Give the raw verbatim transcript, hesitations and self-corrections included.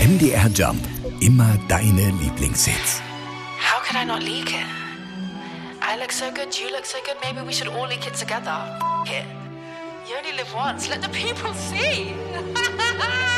M D R Jump. Immer deine Lieblingshits. How could I not leak it? I look so good, you look so good, maybe we should all leak it together. F- it. You only live once, let the people see.